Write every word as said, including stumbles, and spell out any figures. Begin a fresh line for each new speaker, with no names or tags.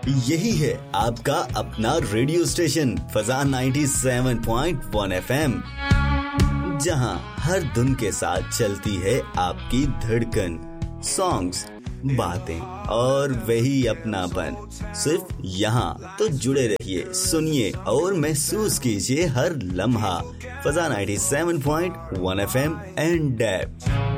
यही है आपका अपना radio station Fazan ninety seven point one FM, जहां हर धुन के साथ चलती है आपकी धड़कन, सॉन्ग्स, बातें और वही अपनापन। सिर्फ यहाँ तो जुड़े रहिए, सुनिए और महसूस कीजिए हर लम्हा। Fazan ninety seven point one FM and dab.